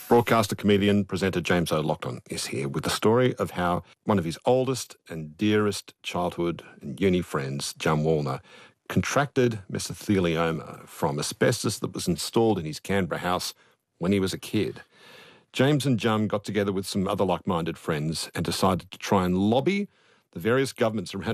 Broadcaster, comedian, presenter James O'Loughlin is here with the story of how one of his oldest and dearest childhood and uni friends, Jum Wallner, contracted mesothelioma from asbestos that was installed in his Canberra house when he was a kid. James and Jum got together with some other like-minded friends and decided to try and lobby the various governments around